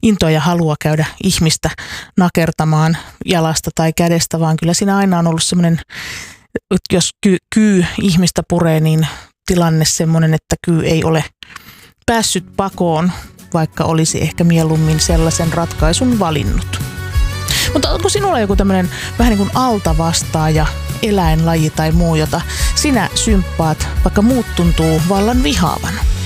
intoa ja halua käydä ihmistä nakertamaan jalasta tai kädestä, vaan kyllä siinä aina on ollut semmoinen, että jos kyy ihmistä puree, niin tilanne semmoinen, että kyy ei ole päässyt pakoon, vaikka olisi ehkä mieluummin sellaisen ratkaisun valinnut. Mutta onko sinulla joku tämmöinen vähän niin kuin altavastaaja, eläinlaji tai muu, jota sinä symppaat, vaikka muut tuntuu vallan vihaavan?